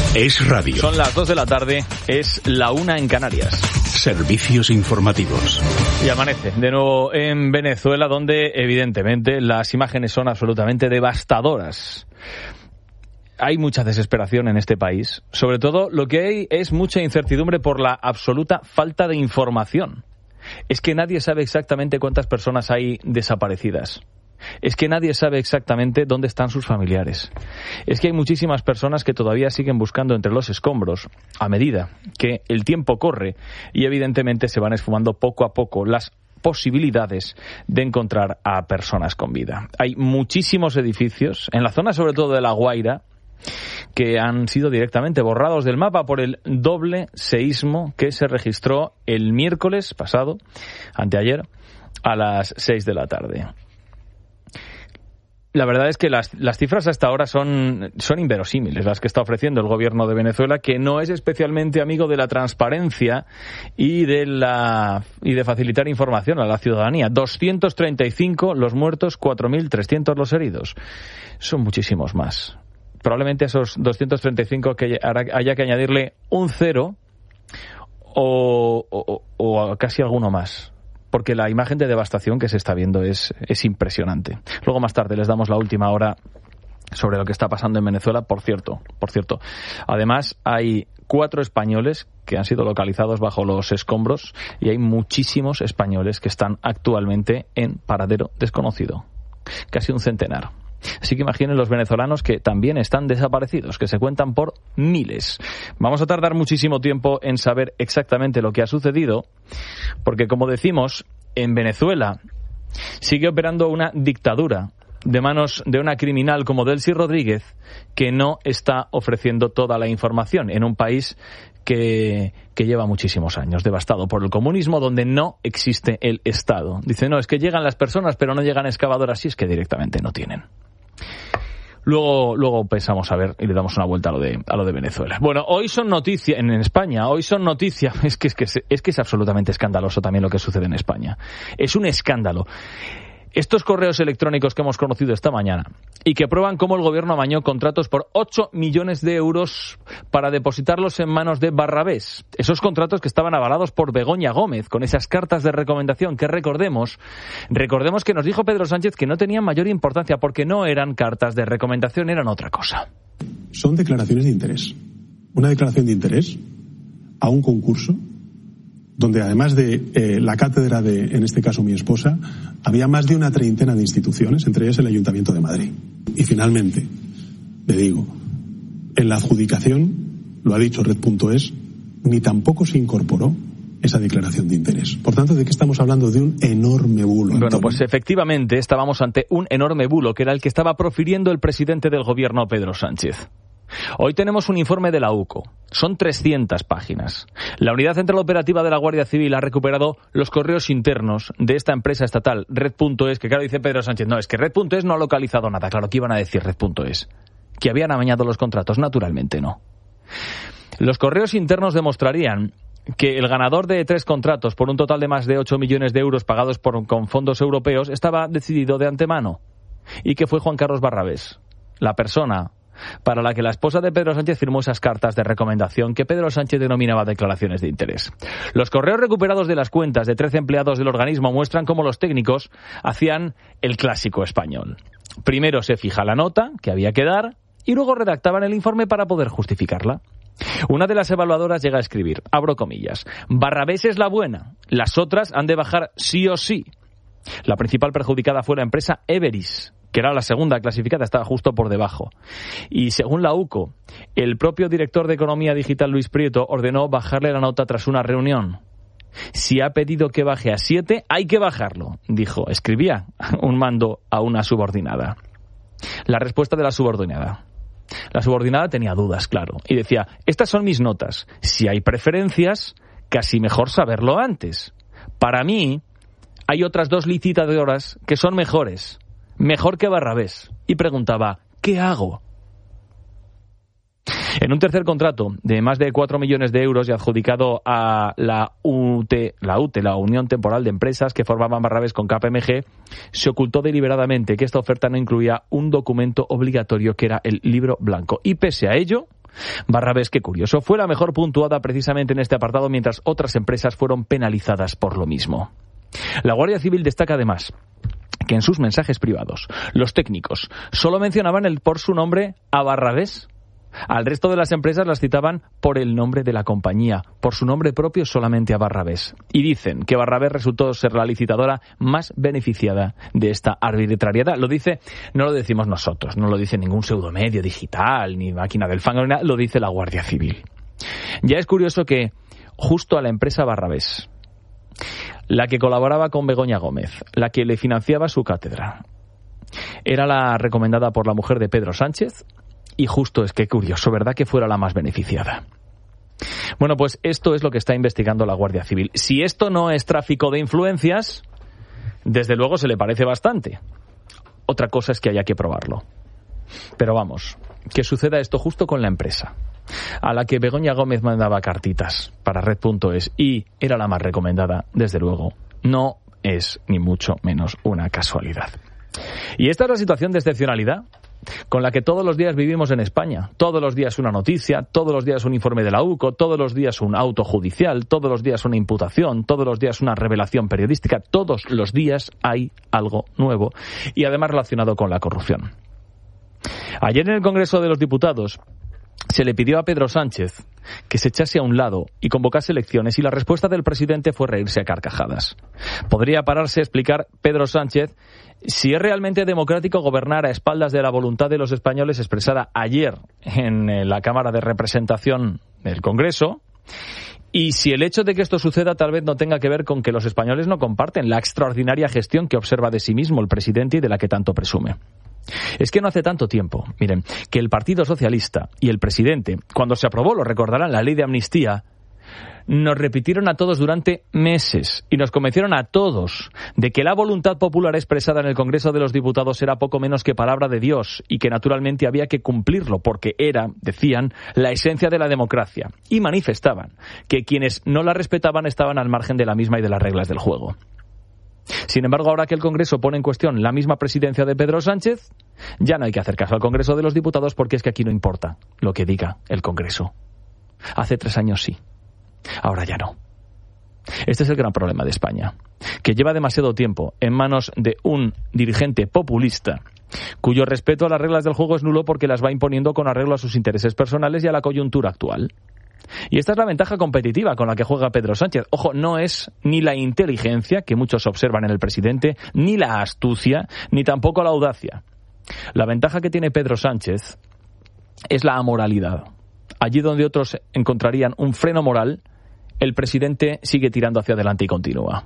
Es radio. Son las 2 de la tarde, es la 1 en Canarias. Servicios informativos. Y amanece de nuevo en Venezuela, donde evidentemente las imágenes son absolutamente devastadoras. Hay mucha desesperación en este país. Sobre todo lo que hay es mucha incertidumbre por la absoluta falta de información. Es que nadie sabe exactamente cuántas personas hay desaparecidas. Es que nadie sabe exactamente dónde están sus familiares. Es que hay muchísimas personas que todavía siguen buscando entre los escombros a medida que el tiempo corre y evidentemente se van esfumando poco a poco las posibilidades de encontrar a personas con vida. Hay muchísimos edificios, en la zona sobre todo de La Guaira, que han sido directamente borrados del mapa por el doble seísmo que se registró el miércoles pasado, anteayer, a las 6 de la tarde. La verdad es que las cifras hasta ahora son inverosímiles, las que está ofreciendo el gobierno de Venezuela, que no es especialmente amigo de la transparencia y de facilitar información a la ciudadanía. 235 los muertos, 4.300 los heridos. Son muchísimos más. Probablemente a esos 235 que haya que añadirle un cero o casi alguno más, porque la imagen de devastación que se está viendo es impresionante. Luego más tarde les damos la última hora sobre lo que está pasando en Venezuela. Por cierto, además hay 4 españoles que han sido localizados bajo los escombros y hay muchísimos españoles que están actualmente en paradero desconocido. Casi un centenar. Así que imaginen los venezolanos que también están desaparecidos, que se cuentan por miles. Vamos a tardar muchísimo tiempo en saber exactamente lo que ha sucedido, porque como decimos, en Venezuela sigue operando una dictadura de manos de una criminal como Delcy Rodríguez, que no está ofreciendo toda la información en un país que lleva muchísimos años devastado por el comunismo, donde no existe el Estado. Dice, no, es que llegan las personas pero no llegan excavadoras, y es que directamente no tienen. Luego pensamos a ver y le damos una vuelta a lo de Venezuela. Bueno, hoy son noticias en España, es que es absolutamente escandaloso también lo que sucede en España. Es un escándalo. Estos correos electrónicos que hemos conocido esta mañana y que prueban cómo el gobierno amañó contratos por 8 millones de euros para depositarlos en manos de Barrabés. Esos contratos que estaban avalados por Begoña Gómez con esas cartas de recomendación que recordemos que nos dijo Pedro Sánchez que no tenían mayor importancia porque no eran cartas de recomendación, eran otra cosa. Son declaraciones de interés. Una declaración de interés a un concurso donde además de la cátedra de, en este caso, mi esposa, había más de una treintena de instituciones, entre ellas el Ayuntamiento de Madrid. Y finalmente, le digo, en la adjudicación, lo ha dicho Red.es, ni tampoco se incorporó esa declaración de interés. Por tanto, ¿de qué estamos hablando? De un enorme bulo. Bueno, pues efectivamente estábamos ante un enorme bulo, que era el que estaba profiriendo el presidente del gobierno, Pedro Sánchez. Hoy tenemos un informe de la UCO. Son 300 páginas. La Unidad Central Operativa de la Guardia Civil ha recuperado los correos internos de esta empresa estatal, Red.es, que claro, dice Pedro Sánchez, no, es que Red.es no ha localizado nada. Claro, ¿qué iban a decir Red.es? ¿Que habían amañado los contratos? Naturalmente no. Los correos internos demostrarían que el ganador de 3 contratos por un total de más de 8 millones de euros pagados con fondos europeos estaba decidido de antemano, y que fue Juan Carlos Barrabés, la persona para la que la esposa de Pedro Sánchez firmó esas cartas de recomendación que Pedro Sánchez denominaba declaraciones de interés. Los correos recuperados de las cuentas de 13 empleados del organismo muestran cómo los técnicos hacían el clásico español. Primero se fija la nota que había que dar y luego redactaban el informe para poder justificarla. Una de las evaluadoras llega a escribir, abro comillas, Barrabés es la buena, las otras han de bajar sí o sí. La principal perjudicada fue la empresa Everis, que era la segunda clasificada, estaba justo por debajo. Y según la UCO, el propio director de Economía Digital, Luis Prieto, ordenó bajarle la nota tras una reunión. Si ha pedido que baje a 7, hay que bajarlo, dijo. Escribía un mando a una subordinada. La respuesta de la subordinada. La subordinada tenía dudas, claro, y decía, estas son mis notas. Si hay preferencias, casi mejor saberlo antes. Para mí, hay otras 2 licitadoras que son mejores. Mejor que Barrabés. Y preguntaba, ¿qué hago? En un tercer contrato de más de 4 millones de euros y adjudicado a la UTE, la Unión Temporal de Empresas que formaban Barrabés con KPMG, se ocultó deliberadamente que esta oferta no incluía un documento obligatorio que era el libro blanco. Y pese a ello, Barrabés, qué curioso, fue la mejor puntuada precisamente en este apartado, mientras otras empresas fueron penalizadas por lo mismo. La Guardia Civil destaca además que en sus mensajes privados los técnicos solo mencionaban por su nombre a Barrabés. Al resto de las empresas las citaban por el nombre de la compañía, por su nombre propio solamente a Barrabés. Y dicen que Barrabés resultó ser la licitadora más beneficiada de esta arbitrariedad. No lo decimos nosotros, no lo dice ningún pseudomedio digital, ni máquina del fango, ni nada, lo dice la Guardia Civil. Ya es curioso que justo a la empresa Barrabés, la que colaboraba con Begoña Gómez, la que le financiaba su cátedra, era la recomendada por la mujer de Pedro Sánchez. Y justo es que curioso, ¿verdad?, que fuera la más beneficiada. Bueno, pues esto es lo que está investigando la Guardia Civil. Si esto no es tráfico de influencias, desde luego se le parece bastante. Otra cosa es que haya que probarlo. Pero vamos, que suceda esto justo con la empresa a la que Begoña Gómez mandaba cartitas para Red.es y era la más recomendada, desde luego, no es ni mucho menos una casualidad. Y esta es la situación de excepcionalidad con la que todos los días vivimos en España. Todos los días una noticia, todos los días un informe de la UCO, todos los días un auto judicial, todos los días una imputación, todos los días una revelación periodística, todos los días hay algo nuevo y además relacionado con la corrupción. Ayer en el Congreso de los Diputados se le pidió a Pedro Sánchez que se echase a un lado y convocase elecciones y la respuesta del presidente fue reírse a carcajadas. Podría pararse a explicar Pedro Sánchez si es realmente democrático gobernar a espaldas de la voluntad de los españoles expresada ayer en la Cámara de Representación del Congreso, y si el hecho de que esto suceda tal vez no tenga que ver con que los españoles no comparten la extraordinaria gestión que observa de sí mismo el presidente y de la que tanto presume. Es que no hace tanto tiempo, miren, que el Partido Socialista y el presidente, cuando se aprobó, lo recordarán, la ley de amnistía, nos repitieron a todos durante meses y nos convencieron a todos de que la voluntad popular expresada en el Congreso de los Diputados era poco menos que palabra de Dios y que naturalmente había que cumplirlo porque era, decían, la esencia de la democracia, y manifestaban que quienes no la respetaban estaban al margen de la misma y de las reglas del juego. Sin embargo, ahora que el Congreso pone en cuestión la misma presidencia de Pedro Sánchez, ya no hay que hacer caso al Congreso de los Diputados porque es que aquí no importa lo que diga el Congreso. Hace 3 años sí, ahora ya no. Este es el gran problema de España, que lleva demasiado tiempo en manos de un dirigente populista cuyo respeto a las reglas del juego es nulo porque las va imponiendo con arreglo a sus intereses personales y a la coyuntura actual. Y esta es la ventaja competitiva con la que juega Pedro Sánchez. Ojo, no es ni la inteligencia, que muchos observan en el presidente, ni la astucia, ni tampoco la audacia. La ventaja que tiene Pedro Sánchez es la amoralidad. Allí donde otros encontrarían un freno moral, el presidente sigue tirando hacia adelante y continúa.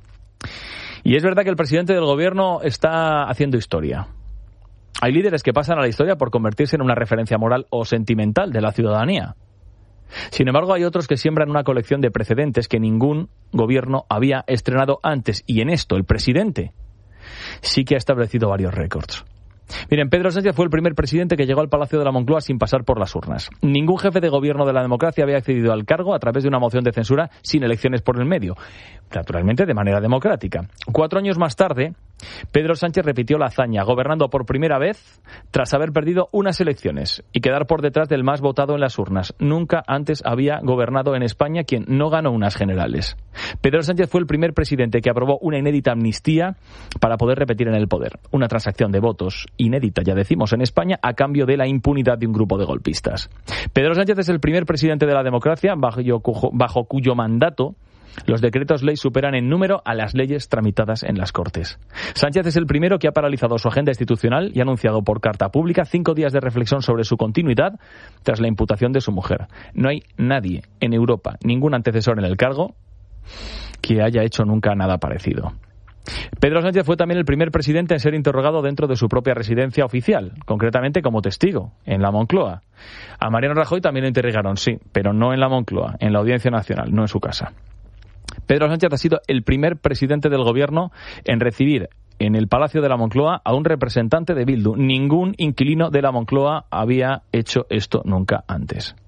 Y es verdad que el presidente del gobierno está haciendo historia. Hay líderes que pasan a la historia por convertirse en una referencia moral o sentimental de la ciudadanía. Sin embargo, hay otros que siembran una colección de precedentes que ningún gobierno había estrenado antes. Y en esto, el presidente sí que ha establecido varios récords. Miren, Pedro Sánchez fue el primer presidente que llegó al Palacio de la Moncloa sin pasar por las urnas. Ningún jefe de gobierno de la democracia había accedido al cargo a través de una moción de censura sin elecciones por el medio. Naturalmente, de manera democrática. 4 años más tarde, Pedro Sánchez repitió la hazaña, gobernando por primera vez tras haber perdido unas elecciones y quedar por detrás del más votado en las urnas. Nunca antes había gobernado en España quien no ganó unas generales. Pedro Sánchez fue el primer presidente que aprobó una inédita amnistía para poder repetir en el poder. Una transacción de votos inédita, ya decimos, en España a cambio de la impunidad de un grupo de golpistas. Pedro Sánchez es el primer presidente de la democracia bajo cuyo mandato los decretos ley superan en número a las leyes tramitadas en las Cortes. Sánchez es el primero que ha paralizado su agenda institucional y ha anunciado por carta pública 5 días de reflexión sobre su continuidad tras la imputación de su mujer. No hay nadie en Europa, ningún antecesor en el cargo, que haya hecho nunca nada parecido. Pedro Sánchez fue también el primer presidente en ser interrogado dentro de su propia residencia oficial, concretamente como testigo, en la Moncloa. A Mariano Rajoy también lo interrogaron, sí, pero no en la Moncloa, en la Audiencia Nacional, no en su casa. Pedro Sánchez ha sido el primer presidente del gobierno en recibir en el Palacio de la Moncloa a un representante de Bildu. Ningún inquilino de la Moncloa había hecho esto nunca antes.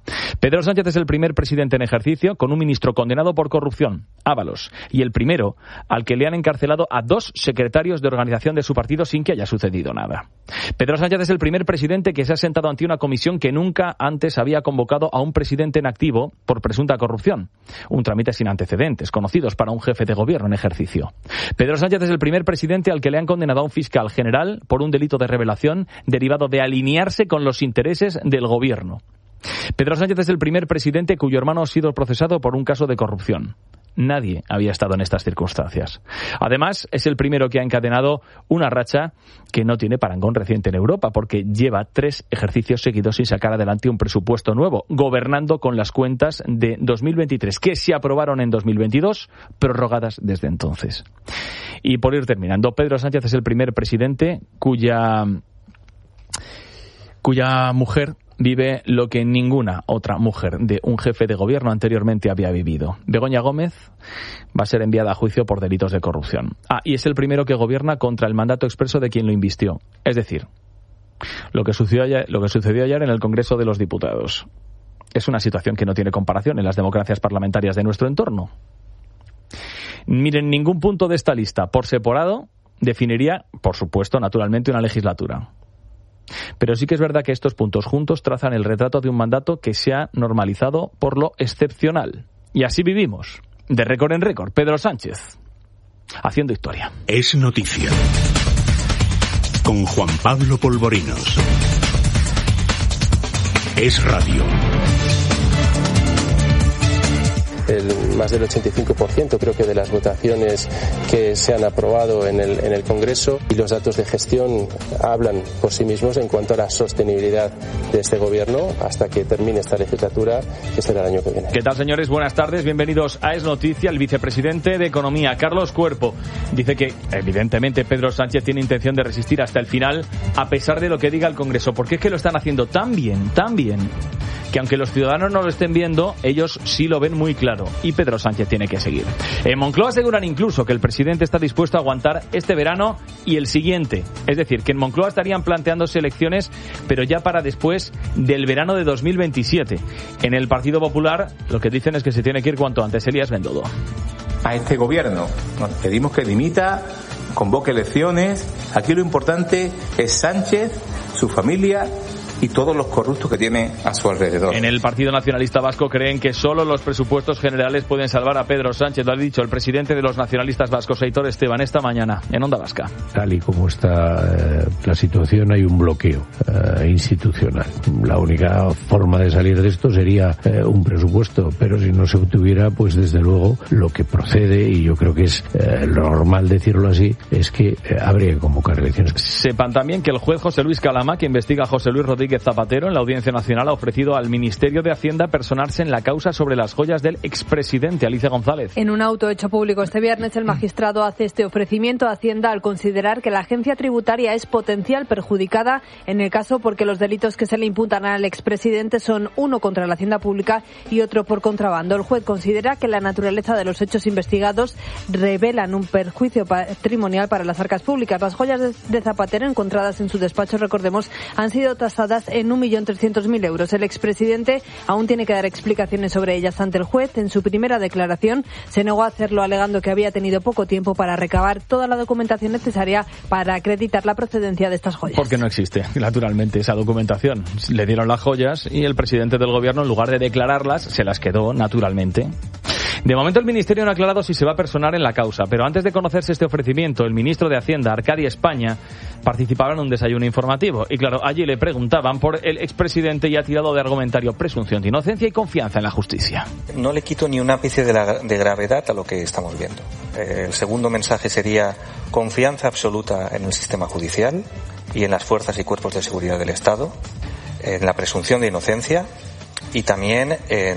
Pedro Sánchez es el primer presidente en ejercicio con un ministro condenado por corrupción, Ábalos, y el primero al que le han encarcelado a 2 secretarios de organización de su partido sin que haya sucedido nada. Pedro Sánchez es el primer presidente que se ha sentado ante una comisión que nunca antes había convocado a un presidente en activo por presunta corrupción. Un trámite sin antecedentes, conocidos para un jefe de gobierno en ejercicio. Pedro Sánchez es el primer presidente al que le han condenado a un fiscal general por un delito de revelación derivado de alinearse con los intereses del gobierno. Pedro Sánchez es el primer presidente cuyo hermano ha sido procesado por un caso de corrupción. Nadie había estado en estas circunstancias. Además, es el primero que ha encadenado una racha que no tiene parangón reciente en Europa, porque lleva 3 ejercicios seguidos sin sacar adelante un presupuesto nuevo, gobernando con las cuentas de 2023, que se aprobaron en 2022, prorrogadas desde entonces. Y por ir terminando, Pedro Sánchez es el primer presidente cuya mujer vive lo que ninguna otra mujer de un jefe de gobierno anteriormente había vivido. Begoña Gómez va a ser enviada a juicio por delitos de corrupción. Y es el primero que gobierna contra el mandato expreso de quien lo invistió. Es decir, lo que sucedió ayer en el Congreso de los Diputados. Es una situación que no tiene comparación en las democracias parlamentarias de nuestro entorno. Miren, ningún punto de esta lista, por separado, definiría, por supuesto, naturalmente, una legislatura. Pero sí que es verdad que estos puntos juntos trazan el retrato de un mandato que se ha normalizado por lo excepcional. Y así vivimos, de récord en récord, Pedro Sánchez, haciendo historia. Es noticia. Con Juan Pablo Polvorinos. Es radio. Más del 85% creo que de las votaciones que se han aprobado en el Congreso, y los datos de gestión hablan por sí mismos en cuanto a la sostenibilidad de este gobierno hasta que termine esta legislatura, que será el año que viene. ¿Qué tal, señores? Buenas tardes, bienvenidos a Es Noticia. El vicepresidente de Economía, Carlos Cuerpo, dice que evidentemente Pedro Sánchez tiene intención de resistir hasta el final a pesar de lo que diga el Congreso, porque es que lo están haciendo tan bien, que aunque los ciudadanos no lo estén viendo, ellos sí lo ven muy claro, y Pedro Sánchez tiene que seguir. En Moncloa aseguran incluso que el presidente está dispuesto a aguantar este verano y el siguiente. Es decir, que en Moncloa estarían planteándose elecciones, pero ya para después del verano de 2027. En el Partido Popular lo que dicen es que se tiene que ir cuanto antes. Elías Bendodo. A este gobierno nos pedimos que dimita, convoque elecciones. Aquí lo importante es Sánchez, su familia y todos los corruptos que tiene a su alrededor. En el Partido Nacionalista Vasco creen que solo los presupuestos generales pueden salvar a Pedro Sánchez. Lo ha dicho el presidente de los nacionalistas vascos, Aitor Esteban, esta mañana en Onda Vasca. Tal y como está la situación, hay un bloqueo institucional. La única forma de salir de esto sería un presupuesto, pero si no se obtuviera, pues desde luego lo que procede, y yo creo que es lo normal decirlo así, es que habría que convocar elecciones. Sepan también que el juez José Luis Calama, que investiga a José Luis Rodríguez Zapatero en la Audiencia Nacional, ha ofrecido al Ministerio de Hacienda personarse en la causa sobre las joyas del expresidente. Alicia González. En un auto hecho público este viernes, el magistrado hace este ofrecimiento a Hacienda al considerar que la agencia tributaria es potencial perjudicada en el caso porque los delitos que se le imputan al expresidente son uno contra la Hacienda Pública y otro por contrabando. El juez considera que la naturaleza de los hechos investigados revelan un perjuicio patrimonial para las arcas públicas. Las joyas de Zapatero encontradas en su despacho, recordemos, han sido tasadas en 1.300.000 euros. El expresidente aún tiene que dar explicaciones sobre ellas ante el juez. En su primera declaración se negó a hacerlo, alegando que había tenido poco tiempo para recabar toda la documentación necesaria para acreditar la procedencia de estas joyas. Porque no existe, naturalmente, esa documentación. Le dieron las joyas y el presidente del gobierno, en lugar de declararlas, se las quedó, naturalmente. De momento el Ministerio no ha aclarado si se va a personar en la causa, pero antes de conocerse este ofrecimiento, el ministro de Hacienda, Arcadia España, participaba en un desayuno informativo. Y claro, allí le preguntaban por el expresidente y ha tirado de argumentario presunción de inocencia y confianza en la justicia. No le quito ni un ápice de gravedad a lo que estamos viendo. El segundo mensaje sería confianza absoluta en el sistema judicial y en las fuerzas y cuerpos de seguridad del Estado, en la presunción de inocencia y también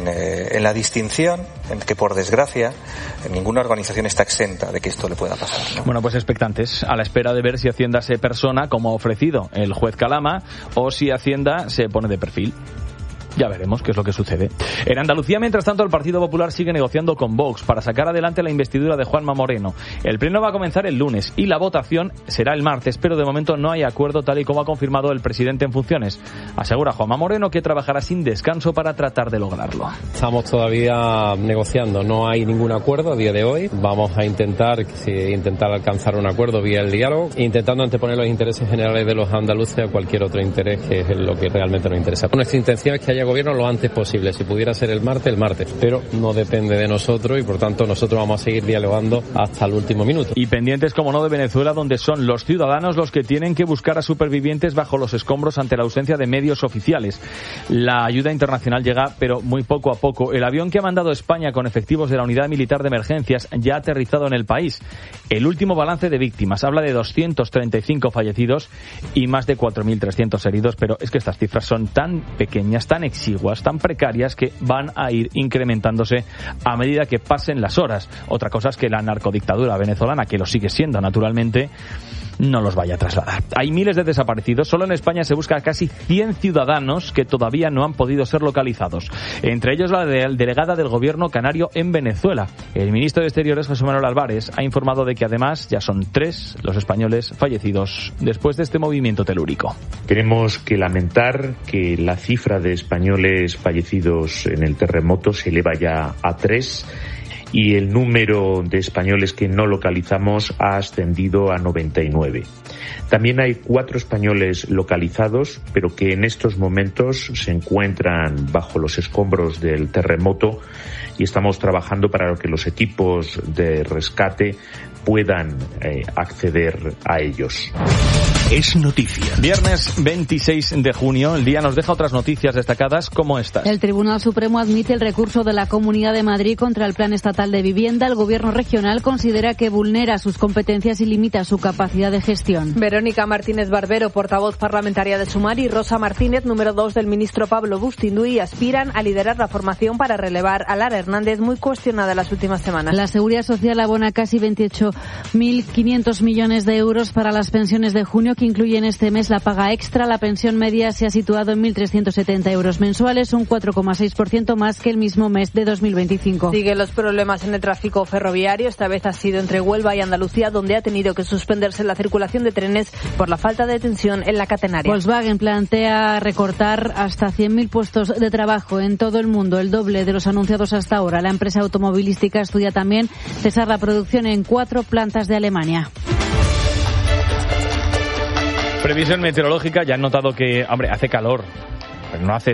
en la distinción en que, por desgracia, ninguna organización está exenta de que esto le pueda pasar, ¿no? Bueno, pues expectantes, a la espera de ver si Hacienda se persona como ha ofrecido el juez Calama o si Hacienda se pone de perfil. Ya veremos qué es lo que sucede. En Andalucía, mientras tanto, el Partido Popular sigue negociando con Vox para sacar adelante la investidura de Juanma Moreno. El pleno va a comenzar el lunes y la votación será el martes, pero de momento no hay acuerdo, tal y como ha confirmado el presidente en funciones. Asegura Juanma Moreno que trabajará sin descanso para tratar de lograrlo. Estamos todavía negociando, no hay ningún acuerdo a día de hoy. Vamos a intentar alcanzar un acuerdo vía el diálogo, intentando anteponer los intereses generales de los andaluces a cualquier otro interés, que es lo que realmente nos interesa. Nuestra intención es que haya gobierno lo antes posible. Si pudiera ser el martes, pero no depende de nosotros y por tanto nosotros vamos a seguir dialogando hasta el último minuto. Y pendientes, como no, de Venezuela, donde son los ciudadanos los que tienen que buscar a supervivientes bajo los escombros ante la ausencia de medios oficiales. La ayuda internacional llega, pero muy poco a poco. El avión que ha mandado España con efectivos de la Unidad Militar de Emergencias ya ha aterrizado en el país. El último balance de víctimas habla de 235 fallecidos y más de 4.300 heridos, pero es que estas cifras son tan pequeñas, tan exiguas, tan precarias, que van a ir incrementándose a medida que pasen las horas. Otra cosa es que la narcodictadura venezolana, que lo sigue siendo naturalmente, no los vaya a trasladar. Hay miles de desaparecidos. Solo en España se busca a casi 100 ciudadanos que todavía no han podido ser localizados. Entre ellos la delegada del gobierno canario en Venezuela. El ministro de Exteriores, José Manuel Álvarez, ha informado de que además ya son 3 los españoles fallecidos después de este movimiento telúrico. Tenemos que lamentar que la cifra de españoles fallecidos en el terremoto se eleva ya a 3. Y el número de españoles que no localizamos ha ascendido a 99. También hay 4 españoles localizados, pero que en estos momentos se encuentran bajo los escombros del terremoto y estamos trabajando para que los equipos de rescate puedan acceder a ellos. Es noticia. Viernes 26 de junio, el día nos deja otras noticias destacadas como estas. El Tribunal Supremo admite el recurso de la Comunidad de Madrid contra el Plan Estatal de Vivienda. El Gobierno regional considera que vulnera sus competencias y limita su capacidad de gestión. Verónica Martínez Barbero, portavoz parlamentaria de Sumar, y Rosa Martínez, número 2 del ministro Pablo Bustinduy, aspiran a liderar la formación para relevar a Lara Hernández, muy cuestionada las últimas semanas. La Seguridad Social abona casi 28.500 millones de euros para las pensiones de junio, que incluyen este mes la paga extra. La pensión media se ha situado en 1.370 euros mensuales, un 4,6% más que el mismo mes de 2025. Siguen los problemas en el tráfico ferroviario. Esta vez ha sido entre Huelva y Andalucía, donde ha tenido que suspenderse la circulación de trenes por la falta de tensión en la catenaria. Volkswagen plantea recortar hasta 100.000 puestos de trabajo en todo el mundo, el doble de los anunciados hasta ahora. La empresa automovilística estudia también cesar la producción en 4 plantas de Alemania. Previsión meteorológica, ya han notado que, hombre, hace calor, pero no hace